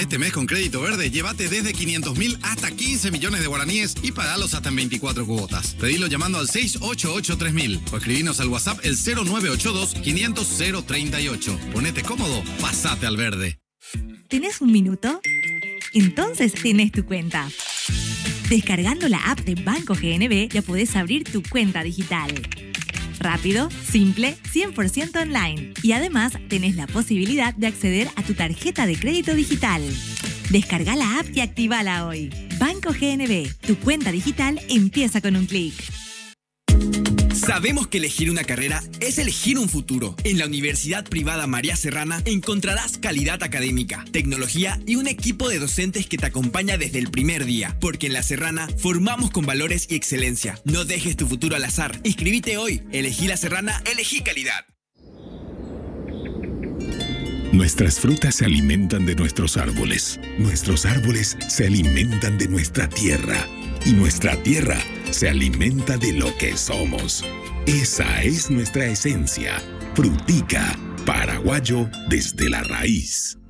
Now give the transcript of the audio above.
Este mes con Crédito Verde, llévate desde 500.000 hasta 15 millones de guaraníes y pagalos hasta en 24 cuotas. Pedilo llamando al 688-3000 o escribinos al WhatsApp el 0982-500-038. Ponete cómodo, pasate al verde. ¿Tenés un minuto? Entonces tenés tu cuenta. Descargando la app de Banco GNB ya podés abrir tu cuenta digital. Rápido, simple, 100% online. Y además tenés la posibilidad de acceder a tu tarjeta de crédito digital. Descarga la app y actívala hoy. Banco GNB, tu cuenta digital empieza con un clic. Sabemos que elegir una carrera es elegir un futuro. En la Universidad Privada María Serrana encontrarás calidad académica, tecnología y un equipo de docentes que te acompaña desde el primer día. Porque en La Serrana formamos con valores y excelencia. No dejes tu futuro al azar. Inscríbete hoy. Elegí La Serrana, elegí calidad. Nuestras frutas se alimentan de nuestros árboles. Nuestros árboles se alimentan de nuestra tierra. Y nuestra tierra se alimenta de lo que somos. Esa es nuestra esencia. Frutica, paraguayo desde la raíz.